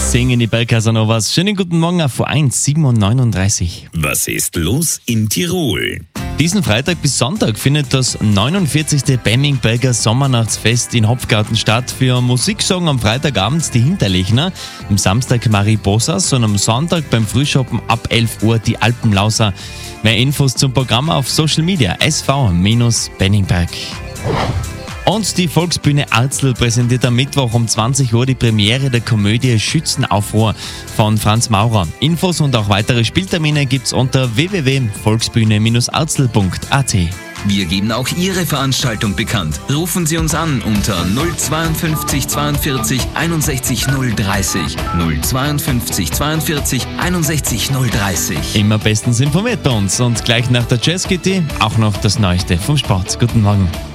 Singen die Bergcasanovas. Schönen guten Morgen auf V1, 7:39 Uhr. Was ist los in Tirol? Diesen Freitag bis Sonntag findet das 49. Bemming-Berger Sommernachtsfest in Hopfgarten statt. Für Musik sorgen am Freitagabend die Hinterlechner, am Samstag Marie Bossas und am Sonntag beim Frühschoppen ab 11 Uhr die Alpenlauser. Mehr Infos zum Programm auf Social Media SV-Benningberg. Und die Volksbühne Arzl präsentiert am Mittwoch um 20 Uhr die Premiere der Komödie Schützenaufruhr von Franz Maurer. Infos und auch weitere Spieltermine gibt's unter www.volksbühne-arzl.at. Wir geben auch Ihre Veranstaltung bekannt. Rufen Sie uns an unter 052 42 61 030. 052 42 61 030. Immer bestens informiert bei uns und gleich nach der Jazz GT auch noch das Neueste vom Sport. Guten Morgen.